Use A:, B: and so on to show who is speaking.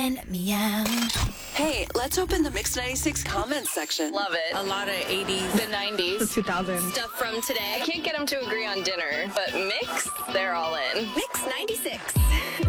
A: and meow.
B: Hey, let's open the Mix 96 comments section.
C: Love it.
D: A lot of 80s.
C: The 90s.
E: The 2000s.
C: Stuff from today. I can't get them to agree on dinner, but Mix, they're all in.
A: Mix 96.